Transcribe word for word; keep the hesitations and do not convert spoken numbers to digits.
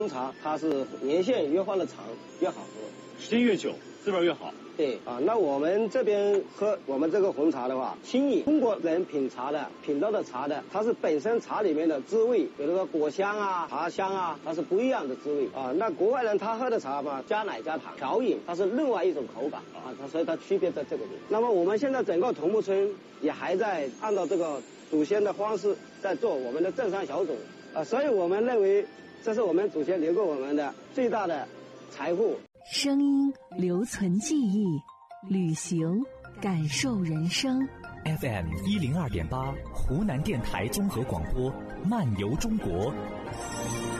红茶它是年限越放的长越好喝， 时间越久滋味越好。 对啊，那我们这边喝我们这个红茶的话，轻易中国人品茶的品到的茶的，它是本身茶里面的滋味，比如说果香啊、茶香啊，它是不一样的滋味啊。那国外人他喝的茶嘛，加奶加糖调饮，它是另外一种口感啊，它所以它区别在这个地方。那么我们现在整个桐木村也还在按照这个祖先的方式在做我们的镇山小种啊，所以我们认为这是我们祖先留给我们的最大的财富。 声音留存记忆，旅行感受人生。 F M 一零二点八，湖南电台综合广播，漫游中国。